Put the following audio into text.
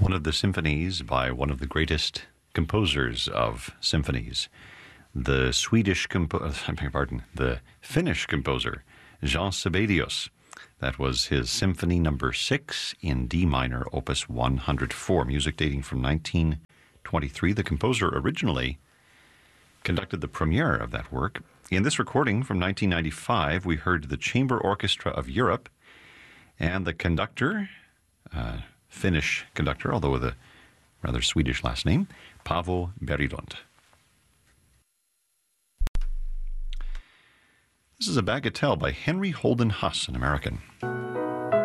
One of the symphonies by one of the greatest composers of symphonies, the Finnish composer, Jean Sibelius. That was his Symphony Number 6 in D minor, Opus 104, music dating from 1923. The composer originally conducted the premiere of that work. In this recording from 1995, we heard the Chamber Orchestra of Europe and the conductor, Finnish conductor, although with a rather Swedish last name, Paavo Berglund. This is a bagatelle by Henry Holden Huss, an American.